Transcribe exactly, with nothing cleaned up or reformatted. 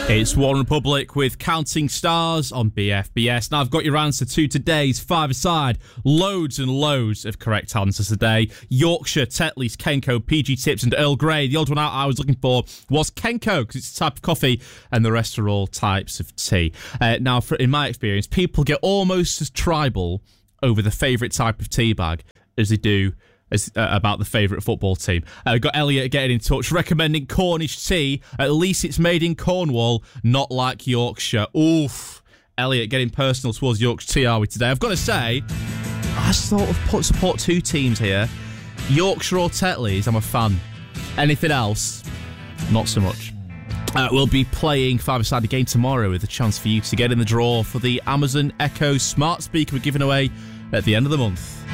It's One Republic with Counting Stars on B F B S. Now I've got your answer to today's five-a-side. Loads and loads of correct answers today. Yorkshire, Tetley's, Kenco, P G Tips and Earl Grey. The odd one out I was looking for was Kenco because it's a type of coffee and the rest are all types of tea. Uh, now, for, in my experience, people get almost as tribal over the favourite type of tea bag as they do As, uh, about the favourite football team. Uh, got Elliot getting in touch, recommending Cornish tea. At least it's made in Cornwall, not like Yorkshire. Oof. Elliot getting personal towards Yorkshire tea, are we today? I've got to say, I sort of put support two teams here. Yorkshire or Tetley's, I'm a fan. Anything else, not so much. Uh, we'll be playing five-a-side again tomorrow with a chance for you to get in the draw for the Amazon Echo smart speaker we're giving away at the end of the month.